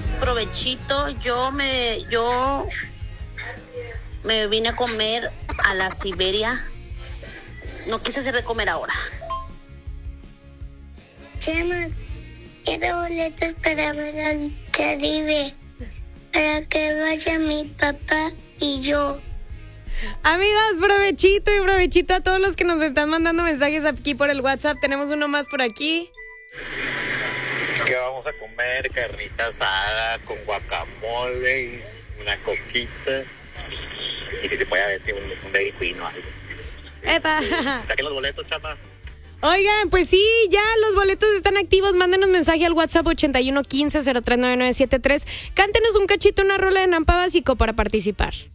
amigas, provechito. Yo me vine a comer a la Siberia. No quise hacer de comer ahora. Chema, quiero boletos para ver al Caribe, para que vaya mi papá y yo. Amigos, provechito y provechito a todos los que nos están mandando mensajes aquí por el WhatsApp. Tenemos uno más por aquí. ¿Qué vamos a comer? Carnita asada con guacamole y una coquita. Y si se puede ver si un Dairy Queen o algo. ¡Epa! Saquen los boletos, chama. Oigan, pues sí, ya los boletos están activos. Mándenos mensaje al WhatsApp 8115-039973. Cántenos un cachito, una rola de Nampa Básico para participar.